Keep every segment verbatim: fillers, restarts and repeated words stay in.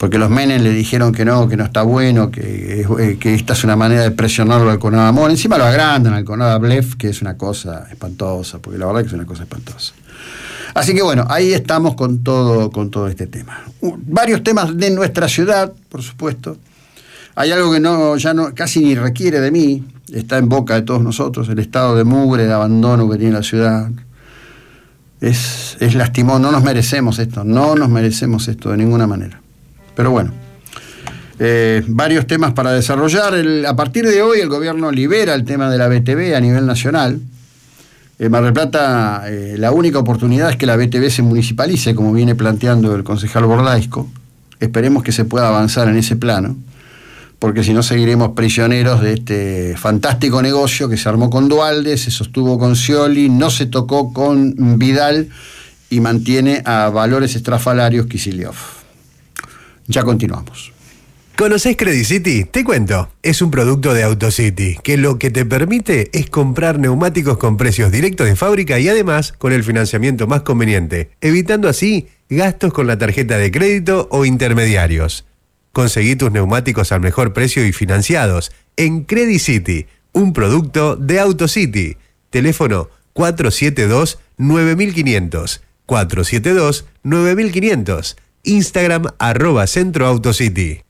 porque los Menem le dijeron que no, que no está bueno, que, eh, que esta es una manera de presionarlo al Alconada Amor. Encima lo agrandan al Alconada Blef, que es una cosa espantosa, porque la verdad que es una cosa espantosa. Así que bueno, ahí estamos con todo, con todo este tema. Uh, varios temas de nuestra ciudad, por supuesto. Hay algo que no, ya no, casi ni requiere de mí, está en boca de todos nosotros, el estado de mugre, de abandono que tiene la ciudad. Es, es lastimoso, no nos merecemos esto, no nos merecemos esto de ninguna manera. Pero bueno, eh, varios temas para desarrollar. El, a partir de hoy el gobierno libera el tema de la B T V a nivel nacional. En Mar del Plata, eh, la única oportunidad es que la B T V se municipalice, como viene planteando el concejal Borlaisco. Esperemos que se pueda avanzar en ese plano, porque si no seguiremos prisioneros de este fantástico negocio que se armó con Duhalde, se sostuvo con Scioli, no se tocó con Vidal y mantiene a valores estrafalarios Kicillof. Ya continuamos. ¿Conocés Credit City? Te cuento. Es un producto de AutoCity, que lo que te permite es comprar neumáticos con precios directos de fábrica y además con el financiamiento más conveniente, evitando así gastos con la tarjeta de crédito o intermediarios. Conseguí tus neumáticos al mejor precio y financiados en Credit City, un producto de AutoCity. Teléfono cuatro siete dos nueve cinco cero cero, cuatro siete dos nueve cinco cero cero. Instagram arroba Centro AutoCity.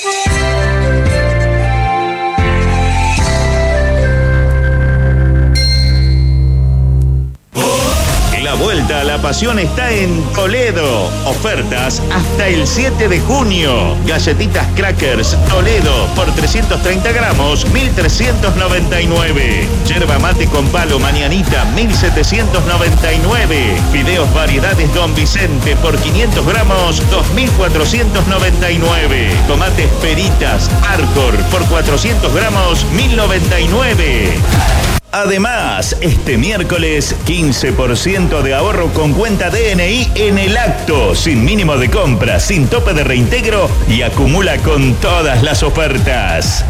La vuelta a la pasión está en Toledo. Ofertas hasta el siete de junio. Galletitas Crackers Toledo por trescientos treinta gramos, mil trescientos noventa y nueve. Yerba mate con palo mañanita, mil setecientos noventa y nueve. Fideos variedades Don Vicente por quinientos gramos, dos mil cuatrocientos noventa y nueve. Tomates Peritas Arcor por cuatrocientos gramos, mil noventa y nueve. Además, este miércoles, quince por ciento de ahorro con cuenta D N I en el acto, sin mínimo de compra, sin tope de reintegro y acumula con todas las ofertas.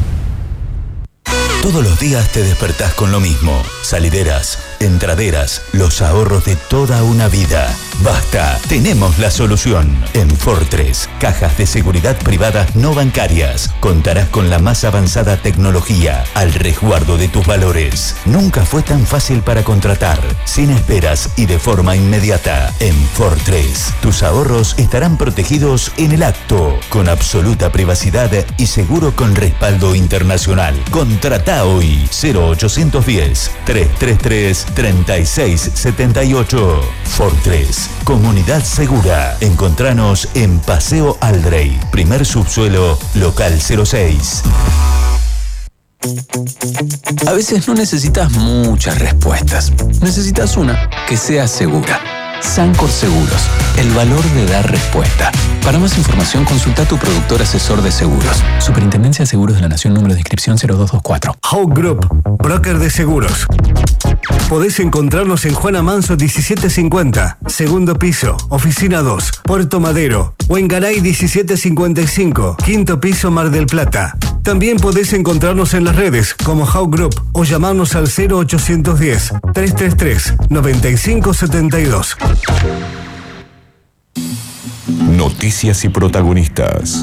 Todos los días te despertás con lo mismo. Salideras, entraderas, los ahorros de toda una vida. Basta, tenemos la solución. En Fortress, cajas de seguridad privadas no bancarias. Contarás con la más avanzada tecnología al resguardo de tus valores. Nunca fue tan fácil para contratar, sin esperas y de forma inmediata. En Fortress, tus ahorros estarán protegidos en el acto, con absoluta privacidad y seguro con respaldo internacional. Contrata hoy cero ochocientos diez, trescientos treinta y tres, treinta y seis setenta y ocho. Fortress, comunidad segura. Encontranos en Paseo Aldrey, primer subsuelo, local cero seis. A veces no necesitas muchas respuestas. Necesitas una que sea segura. Sancor Seguros, el valor de dar respuesta. Para más información, consulta a tu productor asesor de seguros. Superintendencia de Seguros de la Nación, número de inscripción cero dos dos cuatro. Hawk Group, broker de seguros. Podés encontrarnos en Juana Manso diecisiete cincuenta, segundo piso, oficina dos, Puerto Madero, o en Garay diecisiete cincuenta y cinco, quinto piso, Mar del Plata. También podés encontrarnos en las redes como Hawk Group o llamarnos al cero ochocientos diez, trescientos treinta y tres, noventa y cinco setenta y dos. Noticias y protagonistas.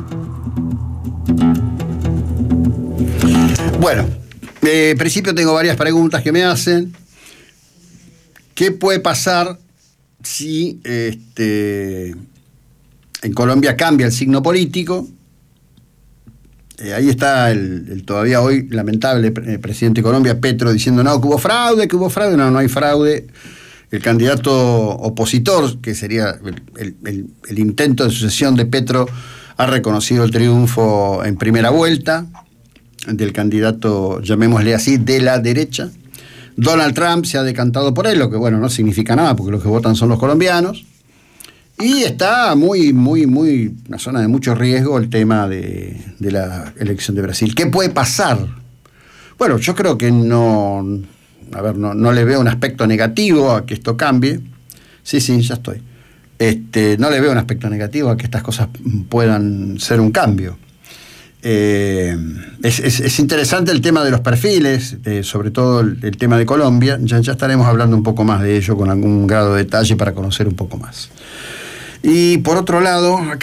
Bueno, eh, en principio tengo varias preguntas que me hacen. ¿Qué puede pasar si este, en Colombia cambia el signo político? Eh, ahí está el, el todavía hoy lamentable pre- presidente de Colombia, Petro, diciendo no, que hubo fraude, que hubo fraude. No, no hay fraude. El candidato opositor, que sería el, el, el, el intento de sucesión de Petro, ha reconocido el triunfo en primera vuelta del candidato, llamémosle así, de la derecha. Donald Trump se ha decantado por él, lo que bueno, no significa nada, porque los que votan son los colombianos. Y está muy, muy, muy, una zona de mucho riesgo el tema de, de la elección de Brasil. ¿Qué puede pasar? Bueno, yo creo que no, a ver, no, no le veo un aspecto negativo a que esto cambie. Sí, sí, ya estoy. Este, no le veo un aspecto negativo a que estas cosas puedan ser un cambio. Eh, es, es, es interesante el tema de los perfiles, eh, sobre todo el, el tema de Colombia. Ya, ya estaremos hablando un poco más de ello con algún grado de detalle para conocer un poco más. Y por otro lado, acá